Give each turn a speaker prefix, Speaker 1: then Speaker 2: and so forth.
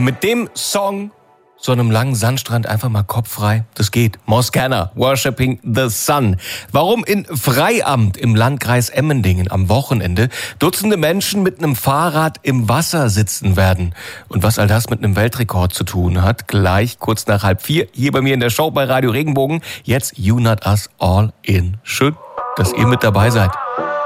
Speaker 1: Mit dem Song, so einem langen Sandstrand, einfach mal kopffrei. Das geht. Moscanner, Worshipping the Sun. Warum in Freiamt im Landkreis Emmendingen am Wochenende Dutzende Menschen mit einem Fahrrad im Wasser sitzen werden. Und was all das mit einem Weltrekord zu tun hat, gleich kurz nach 3:30 hier bei mir in der Show bei Radio Regenbogen. Jetzt You Not Us All In. Schön, dass ihr mit dabei seid.